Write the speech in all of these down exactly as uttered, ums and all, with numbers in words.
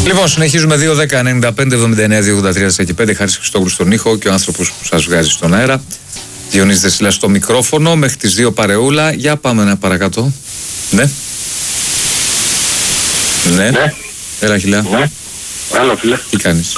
Λοιπόν, συνεχίζουμε δύο δέκα ενενήντα πέντε εβδομήντα εννέα δύο ογδόντα τρία και πέντε. Χάρης Χριστόγλου στον ήχο και ο άνθρωπος που σας βγάζει στον αέρα. Διονύσης Δεσίλας στο μικρόφωνο μέχρι τις δύο παρεούλα. Για πάμε ένα παρακάτω. Ναι. Ναι. Ναι. Έλα, Χιλιά. Ναι. Έλα, φίλε. Τι κάνεις?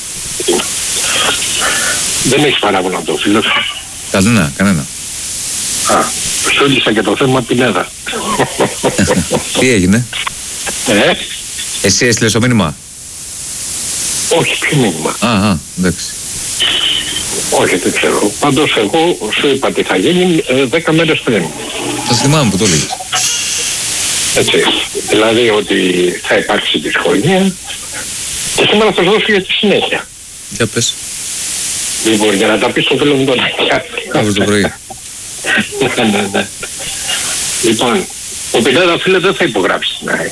Δεν έχεις παράπονο από το φίλο σου? Κανένα, κανένα. Α, σου έλυσα και το θέμα Πινέδα. Τι έγινε? Ε, Εσύ έστειλες το μήνυμα? όχι, ποιο μήνυμα? Α, α, εντάξει. Όχι, δεν ξέρω. Πάντως εγώ σου είπα τι θα γίνει ε, δέκα μέρες πριν. Θα θυμάμαι που το λέγεις. Έτσι. Δηλαδή ότι θα υπάρξει δυσκολία και σήμερα θα σου δώσω για τη συνέχεια. Για πες. Λοιπόν, για να τα πεις στο φίλο μου τον Αγιά. Αύριο το πρωί. Ναι, ναι, ναι. Λοιπόν, ο Πινέδα, φίλε, δεν θα υπογράψει την ΑΕ.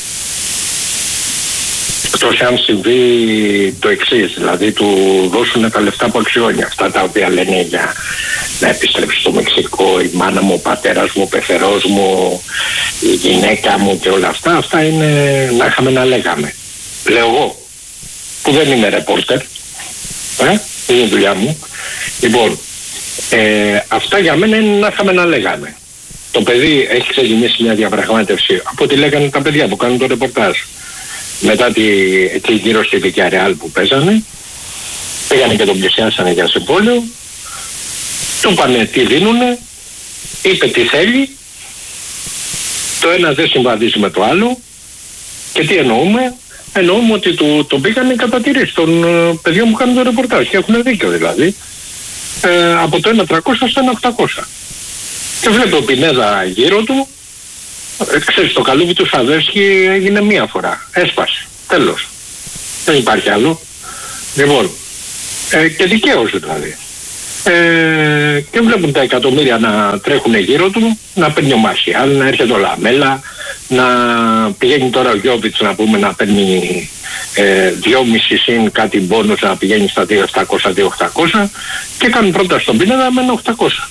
Εκτός αν συμβεί το εξής, δηλαδή του δώσουν τα λεφτά που αξιώνει, αυτά τα οποία λένε για να επιστρέψει στο Μεξικό, η μάνα μου, ο πατέρας μου, ο πεθερός μου, η γυναίκα μου και όλα αυτά, αυτά είναι να είχαμε να λέγαμε. Λέω εγώ, που δεν είμαι ρεπόρτερ, ε, είναι η δουλειά μου. Λοιπόν, ε, αυτά για μένα είναι να είχαμε να λέγαμε. Το παιδί έχει ξεκινήσει μια διαπραγμάτευση από ό,τι λέγανε τα παιδιά που κάνουν το ρεπορτάζ. Μετά τη, εκεί γύρω στη Βικιαρεάλ που παίζανε, πήγανε και τον πλησιάσανε για συμβόλαιο, του είπανε τι δίνουνε, είπε τι θέλει, το ένα δεν συμβαδίζει με το άλλο και τι εννοούμε? Εννοούμε ότι του, τον πήγανε κατά τη ρίση των uh, παιδιών που κάνουν το ρεπορτάζ και έχουν δίκιο δηλαδή, ε, από το ένα τριακόσια στο ένα οκτακόσια. Και βλέπει ο Πινέδα γύρω του. Ε, ξέρεις, το καλούβι του Σαβέρσκι έγινε μία φορά. Έσπασε. Τέλος. Δεν υπάρχει άλλο. Λοιπόν, ε, και δικαίως δηλαδή. Ε, και βλέπουν τα εκατομμύρια να τρέχουν γύρω του, να παίρνει ο Μαρσιάλ, να έρχεται ο Λαμέλα, να πηγαίνει τώρα ο Γιόβιτς να πούμε να παίρνει ε, δυόμισι συν κάτι μπόνους να πηγαίνει στα δύο χιλιάδες επτακόσια δύο χιλιάδες οκτακόσια και κάνουν πρώτα στον Πινέδα με ένα οκτακόσια.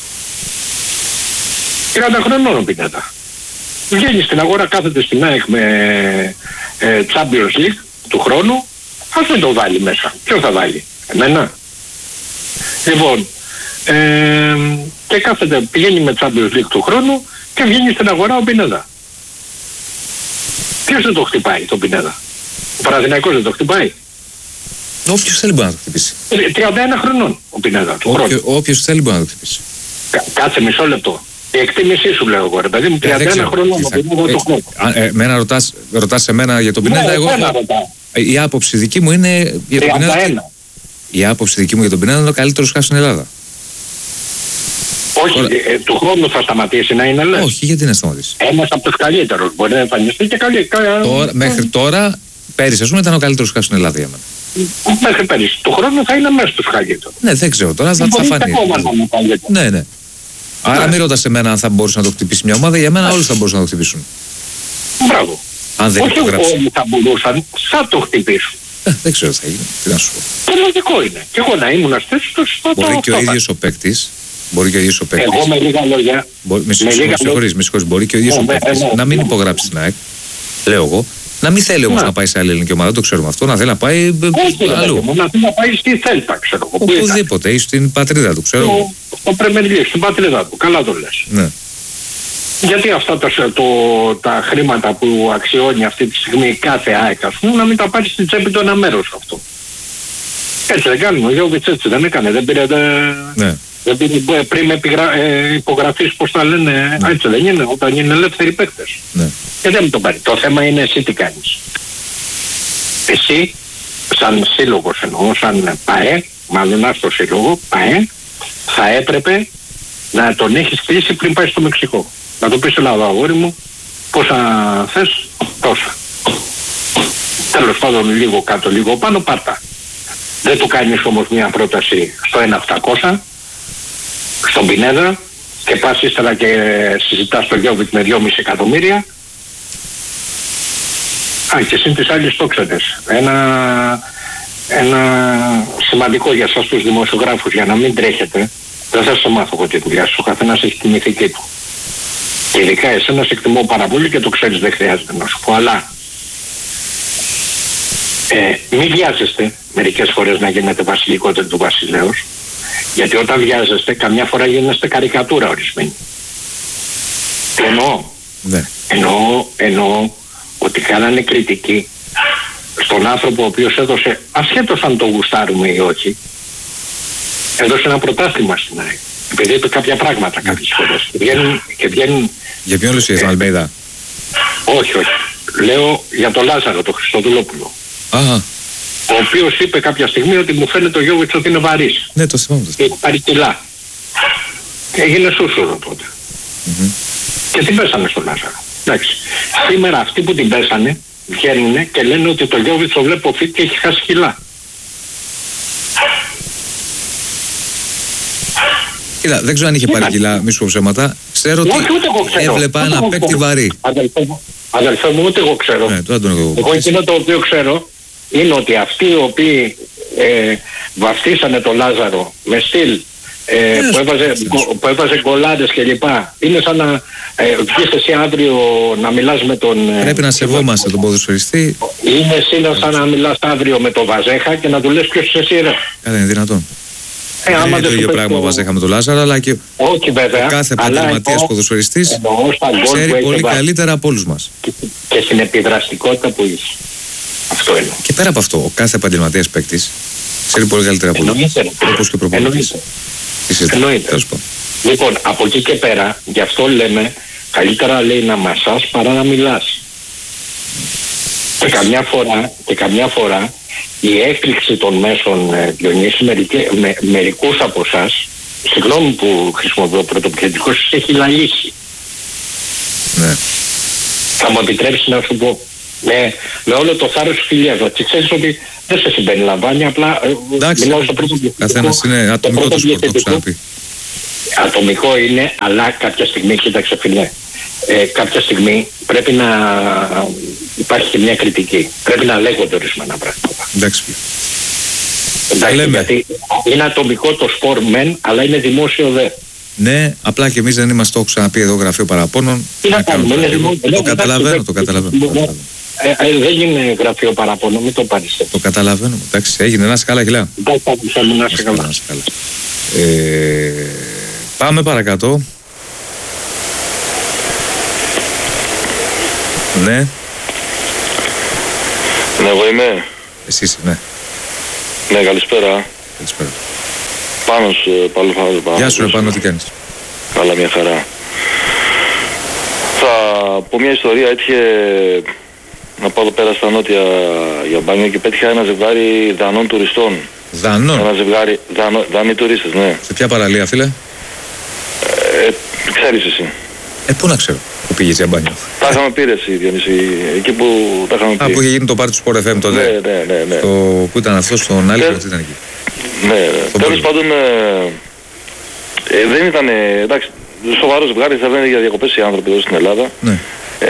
τριάντα χρονών ο Πινέδα. Βγαίνει στην αγορά, κάθεται στην ΑΕΚ με ε, Champions League του χρόνου, ας μην το βάλει μέσα. Ποιο θα βάλει? Εμένα? Λοιπόν, ε, και κάθεται, πηγαίνει με Champions League του χρόνου και βγαίνει στην αγορά ο Πινέδα. Ποιος δεν το χτυπάει τον Πινέδα? Ο Παναθηναϊκός δεν το χτυπάει? Όποιος θέλει μπορεί να το χτυπήσει. τριάντα ένα χρονών ο Πινέδα του χρόνου. Όποιος θέλει μπορεί να το χτυπήσει. Κα, κάτσε μισό λεπτό. Η εκτίμησή σου λέω εγώ, ρε παιδί μου, τριάντα ένα χρονών ο Πινέδα του χρόνου. Εμένα ρωτάς, ρωτάς εμένα για τον Πινέδα, εγώ η άποψη δική μου είναι για τον Πινέδα. Η άποψη δική μου για τον Πινέδα είναι ο καλύτερος χάφ στην Ελλάδα. Όχι, ε, του χρόνου θα σταματήσει να είναι, λες? Όχι, γιατί να σταματήσει? Ένας από τους καλύτερους, μπορεί να εμφανιστεί και καλύτερο. Τώρα, μέχρι τώρα, πέρυσι ας πούμε ήταν ο καλύτερος χάφ στην Ελλάδα για μένα. Μέχρι πέρυσι. Του χρόνου θα είναι μέσα στους καλύτερους. Ναι, δεν ξέρω τώρα, θα, θα φανεί. Ναι, ναι. Άρα μην ρωτάς εμένα αν θα μπορούσε να το χτυπήσει μια ομάδα, για μένα όλοι θα μπορούσαν να το χτυπήσουν. Μπράβο. Αν δεν όχι όλοι θα μπορούσαν, θα το χτυπήσουν. Ε, δεν ξέρω τι θα γίνει, τι να σου πω. Και λογικό είναι. Και εγώ να ήμουν στη θέση τους θα το... Μπορεί και ο ίδιος ο παίκτης, μπορεί και ο ίδιος ο παίκτης. Εγώ με λίγα λόγια... Με συγχωρείς, με συγχωρείς, μπορεί και ο ίδιος ο παίκτης να μην υπογράψει την ΑΕΚ, λέω εγώ. Να μην θέλει όμως να πάει σε άλλη ελληνική ομάδα, το ξέρουμε αυτό, να θέλει να πάει αλλού. Να θέλει να πάει στη Θέλτα, ξέρω εγώ. Οπουδήποτε, ή στην πατρίδα του, ξέρω. Στο Premier League, στην πατρίδα του, καλά το λες. Ναι. Γιατί αυτά τα, το, τα χρήματα που αξιώνει αυτή τη στιγμή κάθε ΑΕΚ, ας πούμε, να μην τα πάρει στην τσέπη του ένα μέρος αυτό. Έτσι δεν κάνουμε, ο Γιώβιτς έτσι δεν έκανε, δεν πήρε... Ναι. Δεν πήρε πριν επιγρα... ε, υπογραφής, πώς τα λένε, ναι. Έτσι δεν είναι, όταν είναι ελεύθεροι παίκτες. Ναι. Και δεν το πάρει. Το θέμα είναι εσύ τι κάνεις. Εσύ, σαν σύλλογος εννοώ, σαν ΠΑΕ, μάλλον ας το σύλλογο, ΠΑΕ, θα έπρεπε να τον έχεις κλείσει πριν πάει στο Μεξικό. Να το πεις Ελλάδα, αγόρι μου, πόσα θες, τόσα. Τέλος πάντων, λίγο κάτω, λίγο πάνω, πάρτα. Δεν του κάνεις όμως μια πρόταση στο ένα οκτακόσια, στον Πινέδα, και πας ύστερα και συζητάς το Γιώβιτ με δυόμισι εκατομμύρια. Α, και συν τις άλλες τόξενες. Ένα, ένα σημαντικό για εσάς τους δημοσιογράφους, για να μην τρέχετε, δεν θα σε μάθω εγώ τη δουλειά σου, ο καθένας έχει την ηθική του. Και ειδικά εσένα σε εκτιμώ πάρα πολύ και το ξέρεις, δεν χρειάζεται να σου πω, αλλά Ε, μην βιάζεστε μερικές φορές να γίνετε βασιλικότερο του βασιλέως, γιατί όταν βιάζεστε καμιά φορά γίνεστε καρικατούρα ορισμένοι. Τι εννοώ? Ναι. Εννοώ, εννοώ ότι κάνανε κριτική στον άνθρωπο ο οποίος έδωσε, ασχέτως αν το γουστάρουμε ή όχι, έδωσε ένα πρωτάθλημα στην ΑΕΚ. Επειδή είπε κάποια πράγματα κάποιες φορές. Και βγαίνουν, και βγαίνουν, Για ποιον λες, για Αλμπέιδα? όχι, όχι. Λέω για τον Λάζαρο, τον Χριστοδουλόπουλο. Αχα. Ο οποίος είπε κάποια στιγμή ότι μου φαίνεται ο Γιώβιτς ότι είναι βαρύς. Ναι, το θυμάμαι. Και έχει πάρει κιλά. Και έγινε σούσουρο τότε. Mm-hmm. Και την πέσανε στον Λάζαρο. Εντάξει. Σήμερα αυτοί που την πέσανε βγαίνουν και λένε ότι το Γιώβιτς το βλέπω fit και έχει χάσει κιλά. Κοίτα, δεν ξέρω αν είχε πάρει κιλά, μη σου πω ψέματα. Ξέρω ότι όχι, ούτε εγώ ξέρω. έβλεπα ούτε ένα παίκτη βαρύ. Αδελφέ μου, αδελφέ μου, ούτε εγώ ξέρω. Ναι, τώρα τον εγώ. Εγώ εκείνο το οποίο ξέρω είναι ότι αυτοί οι οποίοι ε, βαφτίσανε τον Λάζαρο με στυλ ε, yes, που, έβαζε, yes. που έβαζε γκολάδες κλπ. Είναι σαν να ε, βγεις εσύ αύριο να μιλάς με τον... Πρέπει να σεβόμαστε τον ποδοσφαιριστή. Είναι εσύ σαν να μιλάς αύριο με τον Βαζέχα και να του λες ποιος είσαι εσύ ρε. Καλά, είναι δυνατόν. Ε, δεν είναι το ίδιο πράγμα που μας είχαμε τον Λάζαρο, αλλά και όχι, βέβαια, ο κάθε επαγγελματίας ποδοσφαιριστής ξέρει πολύ καλύτερα από όλους μας. Και, και στην επιδραστικότητα που είσαι. Αυτό είναι. Και πέρα από αυτό, ο κάθε επαγγελματίας παίκτης ξέρει πολύ καλύτερα από όλους. Όπως και προπονητής. Εννοείται. Λοιπόν, από εκεί και πέρα, γι' αυτό λέμε, καλύτερα λέει να μασάς παρά να μιλάς. Και καμιά φορά, και καμιά φορά η έκρηξη των μέσων ε, Διονύση, μερικέ, με, μερικούς από εσάς, συγγνώμη που χρησιμοποιώ πρωτοπληκτικός, έχει λαλήσει. Ναι. Θα μου επιτρέψει να σου πω, με, με όλο το θάρρος του φιλιάδο, και ξέρεις ότι δεν σε συμπεριλαμβάνει, απλά εντάξει, μιλάω στο πρωτοπληκτικό. καθένας είναι ατομικό το σπορ, το ξαναπεί. Ατομικό είναι, αλλά κάποια στιγμή, κοίταξε φιλέ, ε, κάποια στιγμή πρέπει να υπάρχει και μια κριτική. Πρέπει να λέγονται ορισμένα πράγματα. Εντάξει. Εντάξει, λέμε. Γιατί είναι ατομικό το σπορ μεν, αλλά είναι δημόσιο δε. Ναι, απλά και εμείς δεν είμαστε, το έχω ξαναπεί εδώ, γραφείο παραπώνων. Τι να κάνουμε, είναι δημόσιο. Το καταλαβαίνω, το καταλαβαίνω. Ε, ε, δεν είναι γραφείο παραπώνων, μην το πάρεις. Το καταλαβαίνω, εντάξει, έγινε, να είσαι καλά, Χιλά. Εντάξει, να είσαι καλά. Ε, πάμε παρακάτω. Ναι. Ναι, εγώ είμαι. Εσύ είσαι, ναι. Ναι, καλησπέρα. Καλησπέρα. Πάνος, πάλι Πάνος. Γεια σου, ρε Πάνο, τι κάνεις? Καλά, μια χαρά. Θα πω μια ιστορία, έτυχε να πάω εδώ πέρα στα νότια για μπάνιο και πέτυχα ένα ζευγάρι Δανών τουριστών. Δανών? Ένα ζευγάρι Δανών, Δανοί τουρίστες, ναι. Σε ποια παραλία, φίλε? Ε, ξέρεις εσύ. Ε, πού να ξέρω, που πήγες για μπάνιο. Τα είχαμε πει εσύ, Διονύση, εκεί που τα είχαμε πει. Α, που είχε γίνει το πάρτι του Sport εφ εμ τότε. Ναι, ναι, ναι. ναι. Το, που ήταν αυτό, στον άλλη, που ήταν εκεί. Ναι, ναι. Τέλος πάντων, ε, ε, δεν ήταν, ε, εντάξει, σοβαρό ζευγάρι, θα λένε για διακοπές οι άνθρωποι εδώ στην Ελλάδα. Ναι. Ε,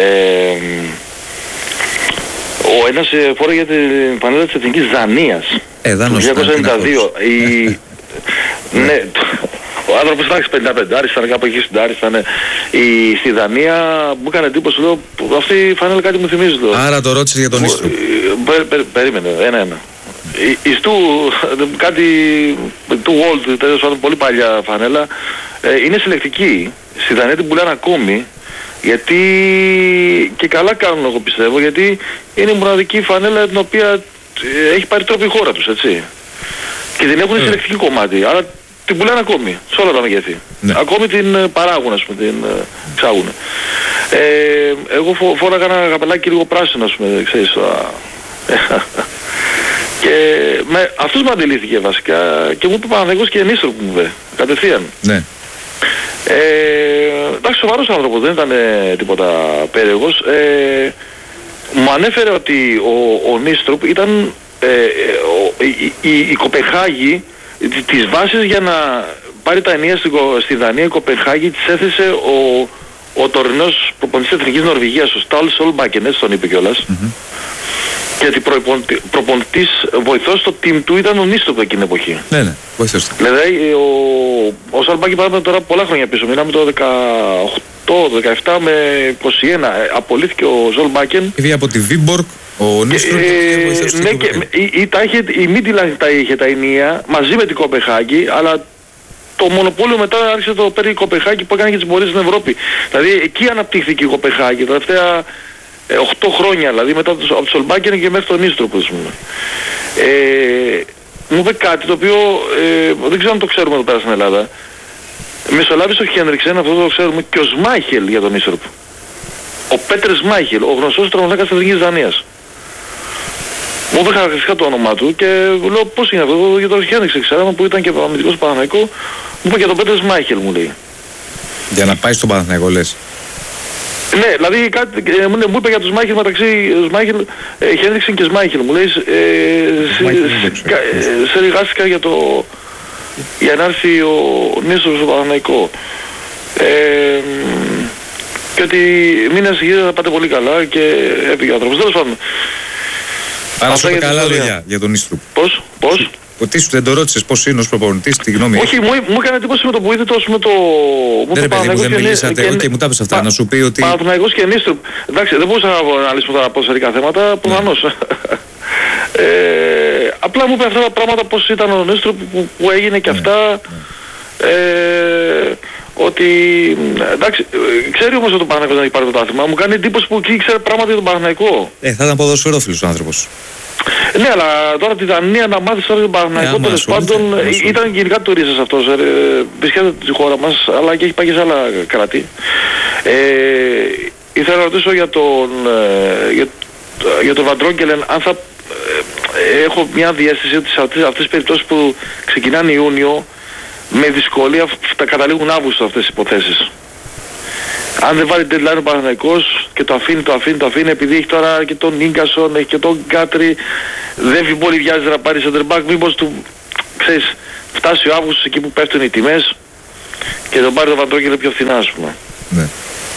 ο ένας ε, φόρεγε την φανέλα της Εθνικής Δανίας. Ε, Δάνος. Το χίλια εννιακόσια ενενήντα δύο. Η... ναι, ο άνθρωπος εντάξει πενήντα πέντε άρις, ήταν κάπου εκεί στην Άρης, ήταν η... στη Δανία, μου έκανε εντύπωση, λέω, αυτή η φανέλα κάτι μου θυμίζει. Λέω. Άρα το ρώτησες για τον Ίστρο. Πε, πε, περίμενε, ένα-ένα. Εις του, κάτι του World, τέλος πάντων πολύ παλιά φανέλα, ε, είναι συλλεκτική. Στη Δανία την πουλάνε ακόμη, γιατί και καλά κάνουν εγώ πιστεύω, γιατί είναι η μοναδική φανέλα την οποία ε, έχει πάρει τρόπο η χώρα τους, έτσι. Και την έχουν mm. συλλεκτική κομμάτι, άρα την πουλάνε ακόμη, σε όλα τα μεγέθη. Ναι. Ακόμη την ε, παράγουν, ας πούμε, την ε, εξάγουν. Ε, εγώ φο, φόραγα ένα καπελάκι λίγο πράσινο, ας πούμε, ξέρεις, και με, αυτός μου αντιλήφθηκε βασικά και μου είπε Παναθηναϊκός και ενίστρο που μου είπε, κατευθείαν. Ναι. Ε, εντάξει, σοβαρός άνθρωπος, δεν ήταν ε, τίποτα περίεργος. Ε, μου ανέφερε ότι ο, ο Νίστροπ ήταν ε, ο, η, η, η Κοπενχάγη, τις βάσεις για να πάρει τα ενία στη, στη Δανία, η Κοπενχάγη της έθεσε ο, ο τωρινός προπονητής της Εθνικής Νορβηγίας, ο Στάλ Σολμπάκεν, έτσι τον είπε κιόλας. Mm-hmm. Γιατί προπονητής βοηθός στο team του ήταν ο Νίστροπ εκείνη την εποχή. Ναι, ναι, βοηθός του. Δηλαδή ο, ο Σαλμπάκη πάμε τώρα πολλά χρόνια πίσω, μιλάμε το δεκαοκτώ, δεκαεπτά με είκοσι ένα, απολύθηκε ο Ζολμπάκεν. Ήδη από τη Βίμπορκ Ο Νίστροπ ε, ναι, και η, η, τα είχε, η Midtjylland τα είχε τα ενία μαζί με την Κοπεχάγη, αλλά το μονοπόλιο μετά άρχισε το παίρνει η Κοπεχάγη που έκανε και τις πορείες στην Ευρώπη. Δηλαδή εκεί αναπτύχθηκε η Κοπεχάγη τα τελευταία ε, οκτώ χρόνια, δηλαδή μετά από το Σολμπάκεν και μέχρι τον Νίστροπ, ας πούμε. Ε, μου είπε κάτι το οποίο ε, δεν ξέρω αν το ξέρουμε εδώ πέρα στην Ελλάδα. Μεσολάβησε ο Χένριξεν, αυτό το ξέρουμε, και ο Σμάιχελ για τον Νίστροπ. Ο Πέτρε Σμάιχελ, ο γνωστός τραγωνάκας της Εθνικής Δανίας. Μου είπε χαρακτηριστικά το όνομά του και λέω πώς είναι αυτό, για τον Χένριξεν ξέραμε που ήταν και αμυντικός Παναθηναϊκό. Μου είπε για τον Πέτρε Σμάιχελ, μου λέει. Για να πάει στον Παναθηναϊκό λες. Ναι, δηλαδή κάτι, ε, μου, μου είπε για τον Σμάιχελ μεταξύ Σμάιχελ, ε, Χένριξεν και Σμάιχελ. Μου λέει, ε, συνεργάστηκα για το... για να έρθει ο Νίστροπ στο Παναθηναϊκό. Ε, και ότι μήνες γύρω θα πάτε πολύ καλά και έπηγε ο άνθρωπος. Τέλος πάντων. Άρα σου είπε καλά λόγια για τον Νίστροπ. Πώς, πώς. Ότι σου δεν το ρώτησες πώς είναι ως προπονητής, τη γνώμη. Όχι, μου, μου έκανε εντύπωση με το που είδε τόσο με το... Δεν ρε παιδί μου, δεν μιλήσατε, οκ, μου τα είπες αυτά, να σου πει ότι... Παναθηναϊκός και Νίστροπ. Εντάξει, δεν μπορούσα να αναλύσουμε τώρα ποδοσφαιρικά θέματα, προφανώς. Ε, απλά μου είπε αυτά τα πράγματα πώς ήταν ο Νίστροπ που, που έγινε και αυτά. Ε, ότι εντάξει, ξέρει όμως ότι ο Παναθηναϊκός δεν έχει πάρει το πρωτάθλημα. Μου κάνει εντύπωση που εκεί ξέρει πράγματα για τον Παναθηναϊκό. Ε, θα ήταν ποδοσφαιρόφιλος ο άνθρωπος. Ναι, αλλά τώρα τη Δανία να μάθεις τώρα τον Παναθηναϊκό, τέλος πάντων ήταν γενικά τουρίστας αυτός. Ε, βρισκέται τη χώρα μας, αλλά και έχει πάει και σε άλλα κράτη. Ε, ήθελα να ρωτήσω για τον, ε, για, για τον Βαντρόγκελεν, αν θα ε, έχω μια διαίσθηση ότι σε αυτές, αυτές τις περιπτώσεις που ξεκινάνε Ιούνιο, με δυσκολία τα καταλήγουν Αύγουστο αυτές τις υποθέσεις. Αν δεν βάλει deadline ο Παναθηναϊκός και το αφήνει, το αφήνει, το αφήνει, επειδή έχει τώρα και τον Ίγκασον, έχει και τον Γκάτρι, δεν πολύ βιάζει να πάρει center back, μήπως του, ξέρεις, φτάσει ο Αύγουστος εκεί που πέφτουν οι τιμές και τον πάρει το Βαντρόγκελεν πιο φθηνά, ας πούμε. Ναι.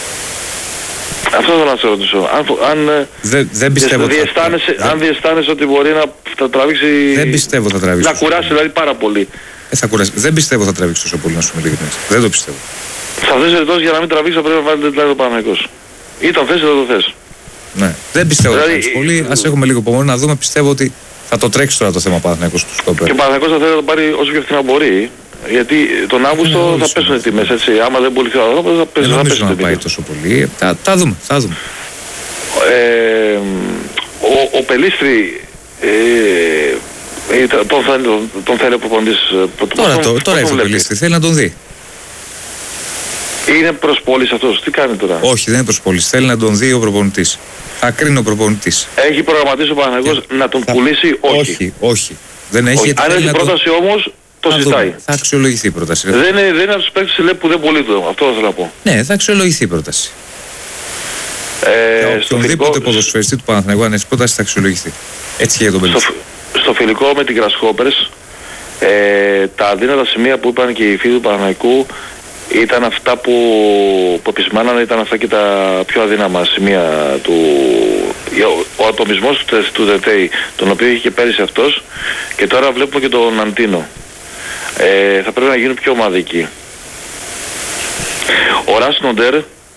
Αυτό θέλω να σε ρωτήσω. Αν, αν, δεν, δεν πιστεύω διαισθάνεσαι, θα... αν διαισθάνεσαι ότι μπορεί να θα τραβήξει... Δεν πιστεύω θα τραβήξει. Να κουράσει δηλαδή πάρα πολύ. Ε, θα κουράσει. Δεν πιστεύω θα τραβήξει τόσο πολύ, να σου μιλήσω. Δεν το πιστεύω. Σε αυτές τις περιπτώσεις για να μην τραβήξει θα πρέπει να βάλει deadline ο Παναθηναϊκός. Ή το θες ή δεν το θες. Ναι. Δεν πιστεύω δηλαδή, θα τραβήξει πολύ. Ας έχουμε λίγο υπομονή να δούμε. Πιστεύω ότι θα το τρέξει τώρα το θέμα Παναθηναϊκός του στόπερ. Και ο Παναθηναϊκός θα θέλει να το πάρει όσο πιο φθηνά μπορεί. Γιατί τον Αύγουστο θα πέσουν οι τιμές, έτσι. Άμα δεν πουληθεί ο άνθρωπος θα πέσουν. Δεν νομίζω να πάει τόσο πολύ. Θα, θα δούμε, θα δούμε. Ε, ο, ο Πελίστρη ε, τον, τον, τον θέλει ο προπονητής. Τώρα, το, τώρα έχει ο Πελίστρη, θέλει να τον δει. Είναι προς πώληση αυτός, τι κάνει τώρα. Όχι, δεν είναι προς πώληση, θέλει να τον δει ο προπονητής. Θα κρίνει ο προπονητής. Έχει προγραμματίσει ο Παναθηναϊκός να τον θα... πουλήσει, όχι. Όχι, όχι. Δεν έχει, όχι. Αν έχει πρόταση τον... όμως, το συζητάει. Θα αξιολογηθεί η πρόταση. Δεν είναι, δεν είναι από τους παίκτες που δεν πουλεί το, αυτό θέλω να πω. Ναι, θα αξιολογηθεί η πρόταση. Ε, για οποιονδήποτε φιλικό... ποδοσφαιριστή του Παναθηναϊκού αν έχει πρόταση θα αξιολογηθεί. Έτσι και για τον Πελίστρη. Στο, στο φιλικό με την Grasshoppers, ε, τα αδύνατα σημεία που είπαν και οι φίλοι του Παναθηναϊκού ήταν αυτά που, που επισημάνανε, ήταν αυτά και τα πιο αδύναμα σημεία του. Ο, ο ατομισμός του, του Δετέι, τον οποίο είχε και πέρυσι αυτός, και τώρα βλέπουμε και τον Αντίνο. Ε, θα πρέπει να γίνουν πιο ομαδικοί. Ο Ράσνοντερ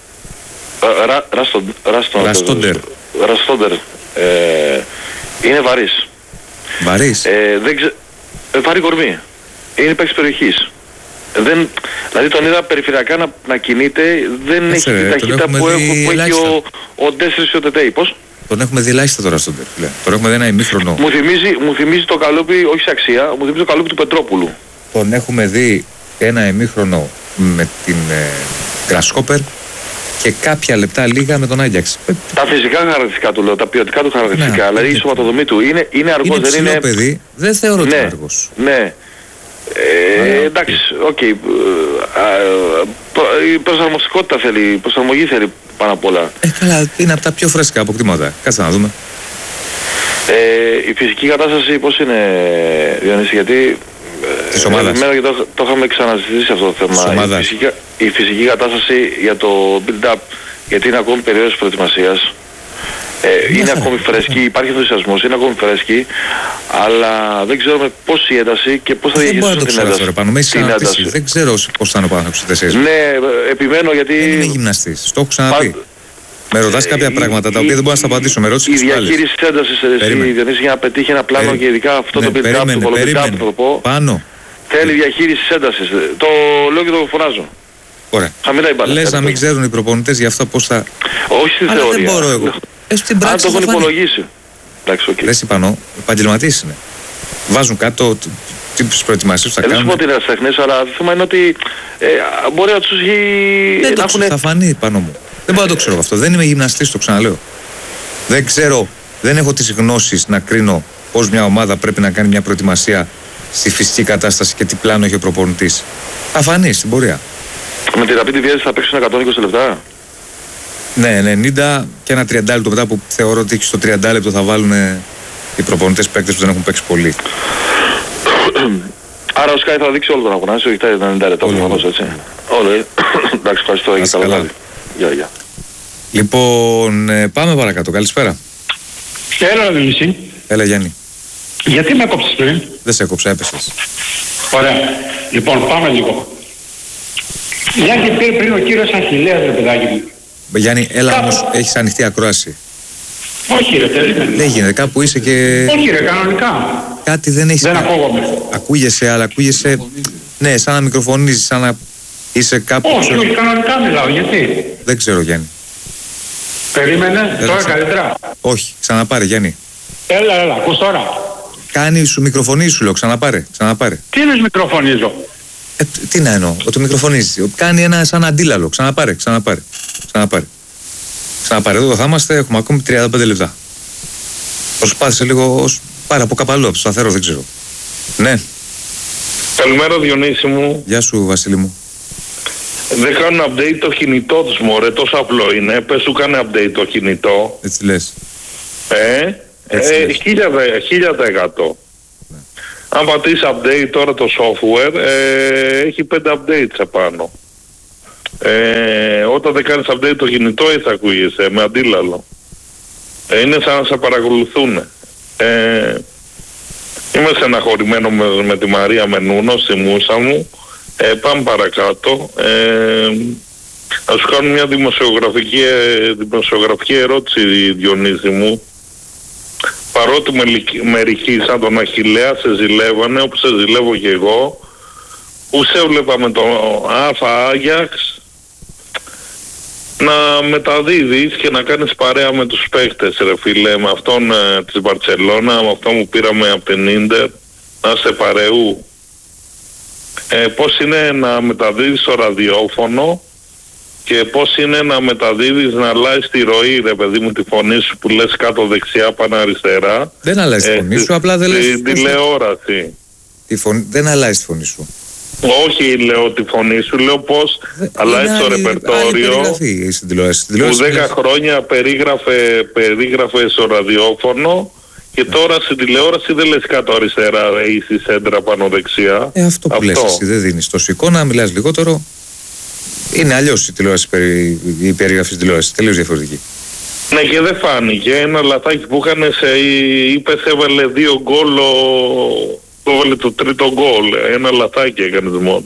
Ραστόντερ Ραστόντερ είναι βαρύς. Βαρύς? Ε, δεν ξε... ε, βαρύ κορμί. Είναι παίκτης περιοχής. Δεν, δηλαδή τον είδα περιφερειακά να, να κινείται, δεν Έσαι, έχει την ταχύτητα που, έχει, που έχει ο, ο Ντέσσερις και ο Τετέι. Πώς? Τον έχουμε δει ελάχιστα τώρα στον Τερ. Τον έχουμε δει ένα ημίχρονο. Μου θυμίζει, μου θυμίζει το καλούπι, όχι σε αξία, μου θυμίζει το καλούπι του Πετρόπουλου. Τον έχουμε δει ένα ημίχρονο με την ε, Grasshopper και κάποια λεπτά λίγα με τον Άγιαξ. Τα φυσικά χαρακτηριστικά του λέω, τα ποιοτικά του χαρακτηριστικά, δηλαδή η σωματοδομή του είναι, είναι αργός, είναι δεν είναι... παιδί, δεν θεωρώ ότι είναι αργός. Ναι. Ε, εντάξει, οκ. Okay. Η προσαρμοστικότητα θέλει, η προσαρμογή θέλει πάνω απ' όλα. Ε, καλά, είναι από τα πιο φρέσκα αποκτήματα. Κάτσε να δούμε. Ε, η φυσική κατάσταση πώς είναι, Διονύση, γιατί... Της ομάδας. Ε, και το, το είχαμε ξαναζητήσει αυτό το θέμα. Η φυσική, η φυσική κατάσταση για το build-up, γιατί είναι ακόμη περίοδος προετοιμασίας. Ε, είναι ακόμη φρέσκη, υπάρχει ενθουσιασμός, είναι ακόμη φρέσκη, αλλά δεν ξέρουμε πώς η ένταση και πώς θα διαχειριστούν την ένταση. Την ένταση. Δεν ξέρω πώς θα είναι ο Παναθηναϊκός στις τέσσερις. Ναι, επιμένω γιατί... Δεν είναι γυμναστής, το έχω ξαναπεί. Με ρωτάς κάποια ε, πράγματα η, τα οποία δεν μπορώ να στα απαντήσω. Με ρώτησες η διαχείριση της έντασης για να πετύχει ένα πλάνο Περί... και ειδικά αυτό ναι, το build-up, το πολιτικά που θα το πω. Πάνω. Θέλει διαχείριση της έντασης. Το λέω και το φωνάζω. Ωραία. Λες να μην ξέρουν οι προπονητές για αυτά πώς θα... Όχι στη αλλά θεωρία. δεν μπορώ εγώ. Ε, στην πράξη αν το έχουν υπολογίσει. Εντάξει, οκ. Δεν είπανώ, επαγγελματίες είναι. Βάζουν κάτω τις προετοιμασίες που θα κάνουν. Δεν σου πω ότι είναι ασθενείς, αλλά το θέμα είναι ότι ε, μπορεί να τους έχει... Δεν το ξέρω, θα φανεί πάνω μου. Δεν μπορώ να το ξέρω αυτό. Δεν είμαι γυμναστής, το ξαναλέω. Δεν ξέρω, δεν έχω τις γνώσεις να κρίνω πώς μια ομάδα πρέπει να κάνει μια προετοιμασία στη φυσική κατάσταση και τι πλάνο έχει ο προπονητής. Θα φανεί στην πορεία. Με τη ραπίδη διέζηση θα παίξουν εκατόν είκοσι λεπτά. Ναι, ενενήντα και ένα τριάντα λεπτό μετά που θεωρώ ότι στο τριάντα λεπτό θα βάλουν οι προπονητές παίκτες που δεν έχουν παίξει πολύ. Άρα ο Σκάι θα δείξει όλο τον αγώνα, όχι τα ενενήντα λεπτά προφανώς, έτσι. Όλο, εντάξει, ευχαριστώ, έχεις καλά βράδυ. Γεια, γεια. Λοιπόν, πάμε παρακάτω, καλησπέρα. Έλα, Δημησή. Έλα, Γιάννη. Γιατί με έκοψες πριν? Δεν σε έκοψα, έπεσες. Ωραία. Λοιπόν, πάμε λίγο. Γιάννη, πήρε πριν ο κύριος Αχιλλέας, ρε παιδάκι μου. Γιάννη, έλα όμως, έχεις ανοιχτή ακρόαση. Όχι ρε, περίμενε. Δεν γίνεται, κάπου είσαι και... Όχι ρε, κανονικά. Κάτι δεν έχεις... Δεν ακούγομαι. Ακούγεσαι, αλλά ακούγεσαι... Ναι, σαν να μικροφωνίζεις, σαν να είσαι κάπου... Όχι, όχι, κανονικά μιλάω, γιατί? Δεν ξέρω, Γιάννη. Περίμενε, δεν τώρα καλύτερα. Όχι, ξαναπάρε, Γιάννη. Έλα, έλα, ακούς τώρα. Κάνει σου μικροφωνίζει, σου λέω, ξαναπάρε, ξαναπάρε. Τι είναι μικροφωνίζω? Ε, τι να εννοώ, ότι μικροφωνίζει. Κάνει ένα σαν αντίλαλο, ξαναπάρε, ξαναπάρε. Ξαναπάρε. Ξαναπάρε, εδώ θα είμαστε, έχουμε ακόμη τριάντα πέντε λεπτά. Προσπάθησε λίγο, πάρε από καπαλό, από το σταθερό, δεν ξέρω. Ναι. Καλημέρα Διονύση μου. Γεια σου Βασίλη μου. Δεν κάνουν update το κινητό τους μωρέ, τόσο απλό είναι. Πες σου κάνε update το κινητό. Έτσι λες. Ε, Έτσι ε λες. χίλια τοις εκατό. Ναι. Αν πατήσεις update τώρα το software, ε, έχει πέντε updates επάνω. Ε, όταν δεν κάνεις update το κινητό έτσι ακούγεσαι, με αντίλαλο. Ε, είναι σαν να σε παρακολουθούν. Ε, είμαι στεναχωρημένο με, με τη Μαρία Μενούνο, στη μούσα μου. Ε, πάμε παρακάτω. Ε, να σου κάνω μια δημοσιογραφική, ε, δημοσιογραφική ερώτηση, Διονύση μου. Παρότι με, με ρηχίσαν τον Αχιλλέα, σε ζηλεύανε, όπως σε ζηλεύω και εγώ, που σε έβλεπα με τον Άφα Άγιαξ να μεταδίδεις και να κάνεις παρέα με τους παίκτες, ρε φίλε, με αυτόν ε, της Μπαρτσελώνα, με αυτόν που πήραμε από την Ίντερ, να είσαι παρεού. Ε, πώς είναι να μεταδίδεις το ραδιόφωνο και πώς είναι να μεταδίδεις, να αλλάζεις τη ροή, ρε παιδί μου, τη φωνή σου που λες κάτω δεξιά, πάνω αριστερά. Δεν αλλάζει τη φωνή σου, απλά δεν λες... Την τηλεόραση. Τη φωνή... Δεν αλλάζει τη φωνή σου. Όχι λέω τη φωνή σου, λέω πώς αλλάζει το ρεπερτόριο που δέκα χρόνια περίγραφε, περίγραφε στο ραδιόφωνο και τώρα στην τηλεόραση δεν λες κάτω αριστερά ή στη σέντρα πάνω δεξιά. Ε, αυτό που αυτό. Λες εσύ, δεν δίνεις τόσο εικόνα, μιλάς λιγότερο. Είναι αλλιώς η τηλεόραση, η περιγραφή της τηλεόρασης, τελείως διαφορετική. Ναι, και δεν φάνηκε. Ένα λαθάκι που είχαν σε, είπες έβαλε δύο γκολ, το έβαλε το τρίτο γκολ. Ένα λαθάκι έκανες μόνο.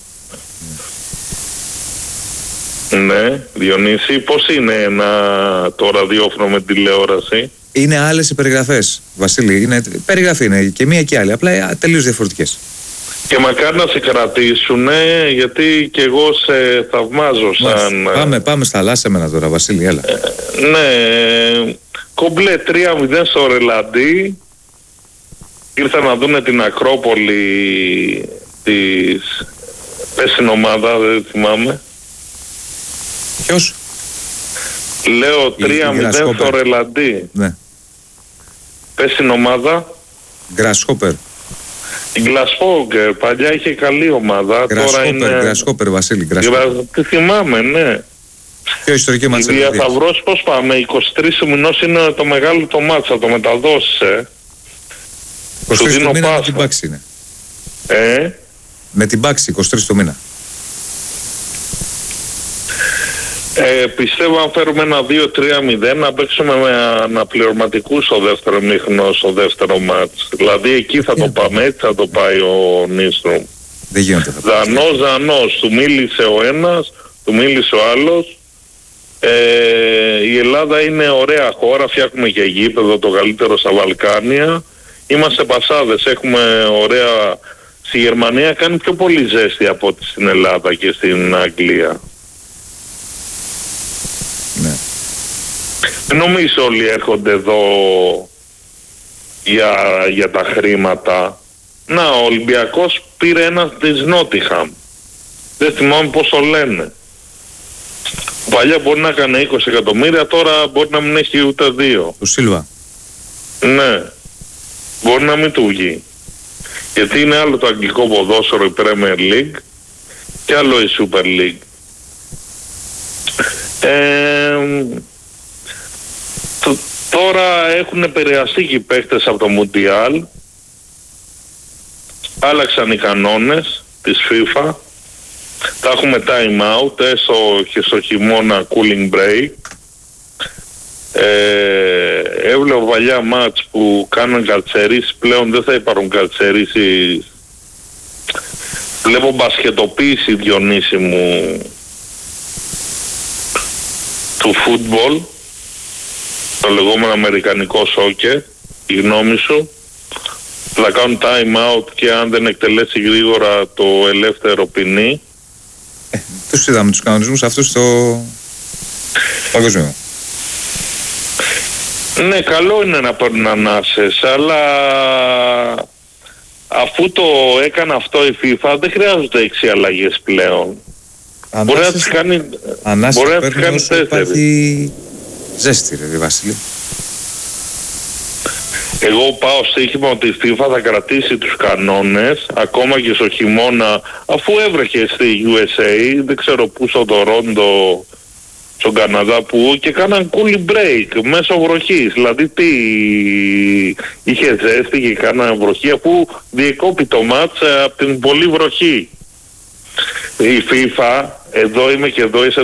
Mm. Ναι, Διονύση, πώς είναι ένα, το ραδιόφωνο με τηλεόραση? Είναι άλλες οι περιγραφές, Βασίλη. Είναι, περιγραφή είναι και μία και άλλη, απλά τελείως διαφορετικές. Και μακάρι να σε κρατήσουν, γιατί και εγώ σε θαυμάζω σαν... Πάμε, πάμε στα άλλα, σε μένα τώρα, Βασίλη, έλα. Ε, ναι, κομπλέ τρία μηδέν στο Ρελαντί. Ήρθαν να δούνε την Ακρόπολη της... Πες την ομάδα, δεν θυμάμαι. Ποιος? Λέω τρία μηδέν στο Ρελαντί. Ναι. Πες την ομάδα. Γκρασχόπερ. Η Γκλασχόπερ, παλιά είχε καλή ομάδα. Τώρα είναι... Γκρασχόπερ, Βασίλη, Γκρασχόπερ. Τι θυμάμαι, ναι. Πιο ιστορική μάτσα. Η Διαθαυρός πώς πάμε, είκοσι τρεις του μηνός είναι το μεγάλο το μάτσα, το μεταδώσεις, ε. είκοσι τρεις του μήνα με την Πάξη είναι. Ε. Με την Πάξη, είκοσι τρεις του μήνα. Ε, πιστεύω αν φέρουμε ένα δύο τρία μηδέν να παίξουμε με αναπληρωματικούς στο δεύτερο μήχρονο, στο δεύτερο μάτς. Δηλαδή εκεί θα το πάμε, έτσι θα το πάει ο Νίστρομ. Δεν γίνεται. Δανός, Δανός, του μίλησε ο ένας, του μίλησε ο άλλος. Ε, η Ελλάδα είναι ωραία χώρα, φτιάχνουμε και γήπεδο, το καλύτερο στα Βαλκάνια. Είμαστε πασάδες, έχουμε ωραία... Στη Γερμανία κάνει πιο πολύ ζέστη από ό,τι στην Ελλάδα και στην Αγγλία. Ναι. Νομίζω όλοι έρχονται εδώ για, για τα χρήματα. Να, ο Ολυμπιακός πήρε ένα της Νότιχαμ. Δεν θυμάμαι πώς το λένε. Παλιά μπορεί να έκανε είκοσι εκατομμύρια, τώρα μπορεί να μην έχει ούτε δύο. Του Σίλβα. Ναι. Μπορεί να μην του βγει. Γιατί είναι άλλο το αγγλικό ποδόσφαιρο, η Premier League, και άλλο η Super League. Ε, το, τώρα έχουν επηρεαστεί και οι παίκτες από το Μουντιάλ. Άλλαξαν οι κανόνες της FIFA. Θα έχουμε time out, έστω και στο χειμώνα cooling break. Ε, έβλεπα παλιά μάτς που κάνουν κατσερίσεις, πλέον δεν θα υπάρχουν κατσερίσεις. Βλέπω μπασκετοποίηση, Διονύση μου, του φούτμπολ, το λεγόμενο αμερικανικό σόκερ. Η γνώμη σου? Θα κάνουν time out και αν δεν εκτελέσει γρήγορα το ελεύθερο ποινή. Ε, τους είδαμε τους κανονισμούς αυτούς στο παγκοσμίο. Ναι, καλό είναι να παίρνουν ανάσες, αλλά αφού το έκανε αυτό η FIFA δεν χρειάζονται έξι αλλαγές πλέον. Ανάσες, μπορεί να τις κάνει, μπορεί να τις κάνει τέσσερις. Υπάρχει ζέστη, ρε Βασίλη. Εγώ πάω στοίχημα ότι η FIFA θα κρατήσει τους κανόνες ακόμα και στο χειμώνα, αφού έβρεχε στη γιου ες έι, δεν ξέρω πού, στο Τορόντο, στον Καναδά, που και κάναν cooling break μέσω βροχής. Δηλαδή τι, είχε ζέστη και κάναν βροχή, αφού διεκόπη το μάτς από την πολύ βροχή. Η FIFA, εδώ είμαι και εδώ είσαι